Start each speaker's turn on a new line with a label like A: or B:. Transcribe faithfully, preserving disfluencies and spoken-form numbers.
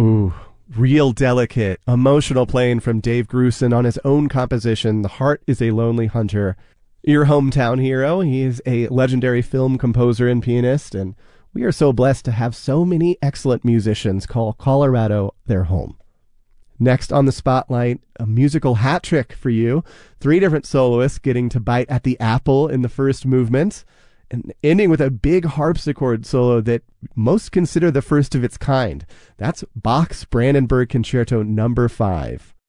A: Ooh, real delicate, emotional playing from Dave Grusin on his own composition, The Heart is a Lonely Hunter. Your hometown hero, he is a legendary film composer and pianist, and we are so blessed to have so many excellent musicians call Colorado their home. Next on the spotlight, a musical hat trick for you. Three different soloists getting to bite at the apple in the first movement, and ending with a big harpsichord solo that most consider the first of its kind. That's Bach's Brandenburg Concerto number five.